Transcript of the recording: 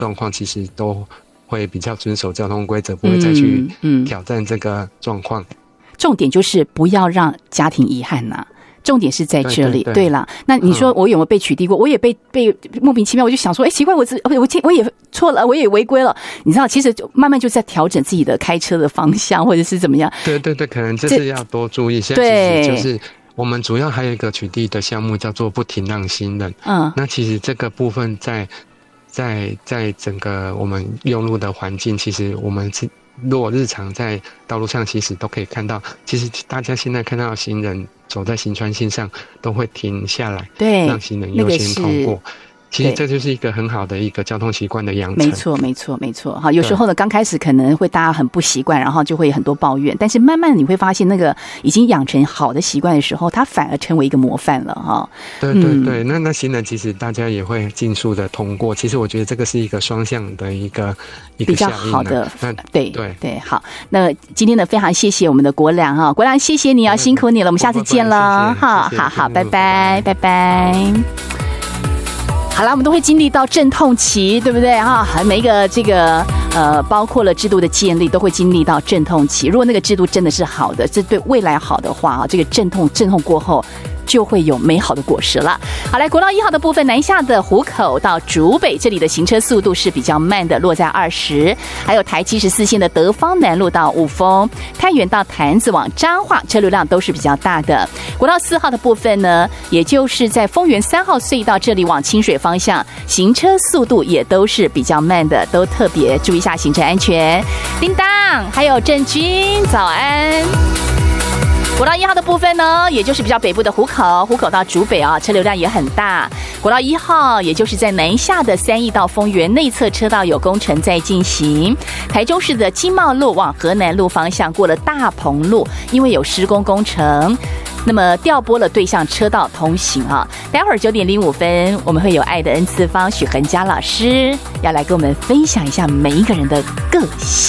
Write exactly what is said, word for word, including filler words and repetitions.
状况，其实都会比较遵守交通规则，不会再去挑战这个状况。嗯嗯， 重点就是不要让家庭遗憾呐、啊。重点是在这里， 对, 对, 对啦。那你说我有没有被取缔过？嗯、我也被被莫名其妙，我就想说，哎，奇怪，我我我我也错了，我也违规了。你知道，其实就慢慢就在调整自己的开车的方向，或者是怎么样。 对对对，可能就是要多注意。现在其实就是我们主要还有一个取缔的项目叫做不停让行人。嗯，那其实这个部分在在在整个我们用路的环境，其实我们是。如果日常在道路上，其实都可以看到，其实大家现在看到行人走在行穿线上，都会停下来， 对， 让行人优先通过。其实这就是一个很好的一个交通习惯的养成。 没错，没错，没错。哈，有时候呢，刚开始可能会大家很不习惯，然后就会很多抱怨。但是慢慢你会发现，那个已经养成好的习惯的时候，它反而成为一个模范了哈。 对对对，嗯、那那行人其实大家也会尽速的通过。其实我觉得这个是一个双向的一个一个比较好的。对对对，好。那今天呢，非常谢谢我们的国良哈，国良谢谢你啊，辛苦你了，我们下次见了哈。好好，拜拜，拜拜。好了，我们都会经历到阵痛期，对不对哈？每一个这个呃，包括了制度的建立，都会经历到阵痛期。如果那个制度真的是好的，这对未来好的话啊，这个阵痛阵痛过后，就会有美好的果实了。好，来国道一号的部分，南下的湖口到竹北，这里的行车速度是比较慢的，落在二十。还有台七十四线的德芳南路到雾峰，太原到潭子往彰化，车流量都是比较大的。国道四号的部分呢，也就是在丰原三号隧道这里往清水方向，行车速度也都是比较慢的，都特别注意一下行车安全。叮当，还有郑君，早安。国道一号的部分呢，也就是比较北部的湖口，湖口到竹北啊，车流量也很大。国道一号，也就是在南下的三义到丰原内侧车道有工程在进行。台中市的经贸路往河南路方向过了大鹏路，因为有施工工程，那么调拨了对向车道通行啊。待会儿九点零五分，我们会有爱的 N 次方许恒嘉老师要来跟我们分享一下每一个人的个性。